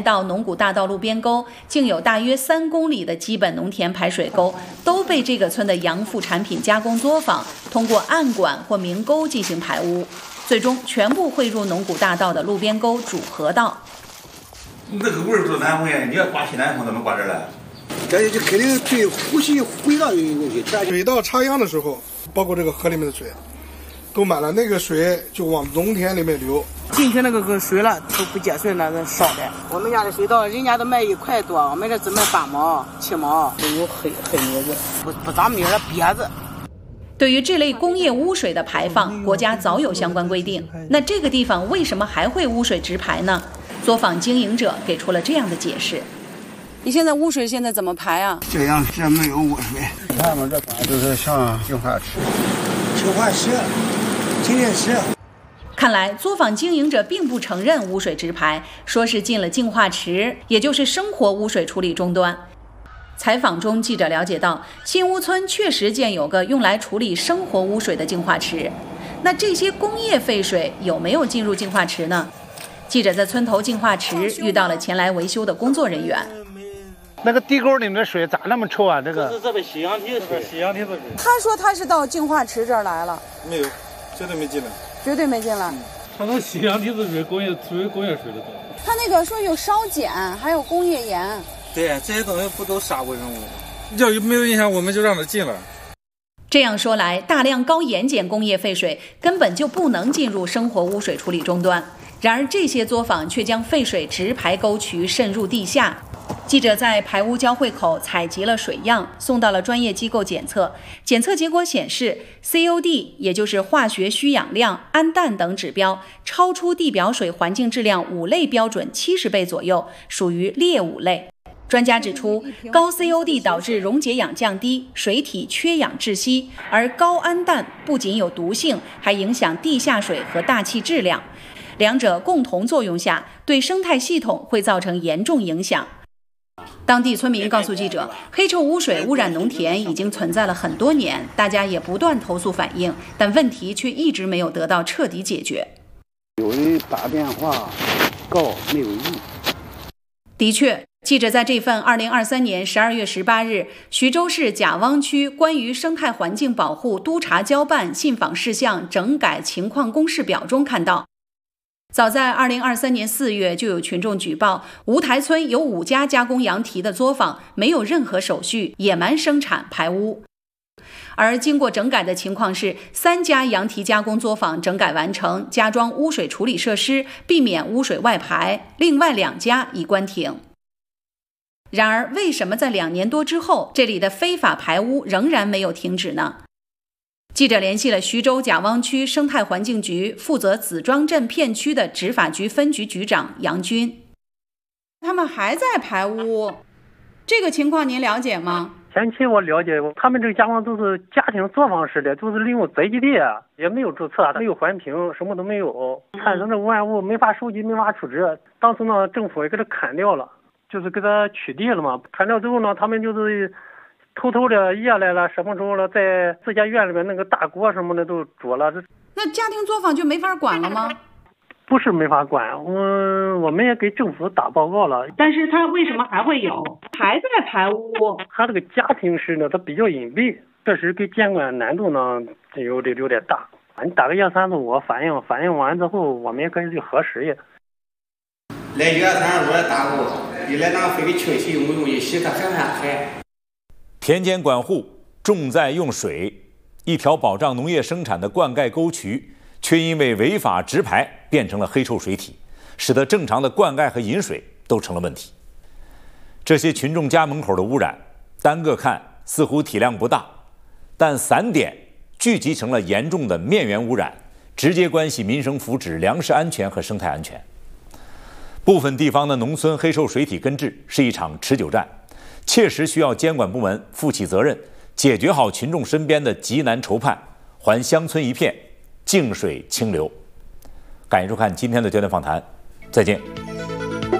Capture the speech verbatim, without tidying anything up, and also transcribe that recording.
到农古大道路边沟，竟有大约三公里的基本农田排水沟都被这个村的洋副产品加工作坊通过暗管或明沟进行排污，最终全部汇入农古大道的路边沟主河道。 那个味儿多难闻呀！你要刮西南风，怎么刮这来？ 这就肯定对呼吸回到有问题。 水稻插秧的时候，包括这个河里面的水都满了，那个水就往农田里面流。 进去那个个水了都不结水，那个少的。我们家的水稻，人家都卖一块多，我们这只卖八毛、七毛，都有黑黑镊子，不不咋米了瘪子。 对于这类工业污水的排放，国家早有相关规定。那这个地方为什么还会污水直排呢？作坊经营者给出了这样的解释。 你现在污水现在怎么排啊？ 这样是没有污水， 你看嘛，这就是像净化池。 净化池、清洁池。 看来作坊经营者并不承认污水直排，说是进了净化池，也就是生活污水处理终端。采访中，记者了解到，新屋村确实建有个用来处理生活污水的净化池。那这些工业废水有没有进入净化池呢？记者在村头净化池遇到了前来维修的工作人员。 那个地沟里面的水咋那么臭啊？这个这是这个洗阳梯的水，洗阳梯的水。 他说他是到净化池这儿来了， 没有，绝对没进来， 绝对没进来。 他说洗阳梯的水工业属于工业水的东西。 他那个说有烧碱，还有工业盐。 对，这些东西不都杀微生物吗？要有没有影响，我们就让他进了。 这样说来，大量高盐碱工业废水根本就不能进入生活污水处理终端。然而，这些作坊却将废水直排沟渠渗入地下。记者在排污交汇口采集了水样，送到了专业机构检测。检测结果显示 ，C O D 也就是化学需氧量、氨氮等指标超出地表水环境质量五类标准七十倍左右，属于劣五类。专家指出，高 C O D 导致溶解氧降低，水体缺氧窒息，而高氨氮不仅有毒性，还影响地下水和大气质量。两者共同作用下，对生态系统会造成严重影响。当地村民告诉记者，黑臭污水污染农田已经存在了很多年，大家也不断投诉反映，但问题却一直没有得到彻底解决。 有人打电话告没有用。 的确，记者在这份二零二三年十二月十八日徐州市贾汪区关于生态环境保护督察交办信访事项整改情况公示表中看到，早在二零二三年四月，就有群众举报吴台村有五家加工羊蹄的作坊没有任何手续，野蛮生产排污。而经过整改的情况是，三家羊蹄加工作坊整改完成，加装污水处理设施，避免污水外排；另外两家已关停。然而，为什么在两年多之后，这里的非法排污仍然没有停止呢？记者联系了徐州贾汪区生态环境局负责子庄镇片区的执法局分局局长杨军。 他们还在排污，这个情况您了解吗？ 前期我了解，他们这个加工都是家庭作坊式的，就是利用宅基地，也没有注册，没有环评，什么都没有，产生的污染物没法收集，没法处置。当时呢，政府也给他砍掉了，就是给他取缔了嘛。砍掉之后呢，他们就是偷偷的夜来了，什么时候了，在自家院里面那个大锅什么的都煮了。 那家庭作坊就没法管了吗？ 不是没法管，我我们也给政府打报告了， 但是他为什么还会有，还在排污？ 他这个家庭式呢，它比较隐蔽，确实给监管难度呢有点有点大。你打个一三四五反映，反映完之后，我们也可以去核实也。 来一三四五的大路，你来那非得清洗，没用一洗，它还还还。 田间管护重在用水，一条保障农业生产的灌溉沟渠，却因为违法直排变成了黑臭水体，使得正常的灌溉和饮水都成了问题。这些群众家门口的污染，单个看似乎体量不大，但散点聚集成了严重的面源污染，直接关系民生福祉、粮食安全和生态安全。部分地方的农村黑臭水体根治是一场持久战，切实需要监管部门负起责任，解决好群众身边的急难愁盼，还乡村一片净水清流。感谢收看今天的焦点访谈，再见。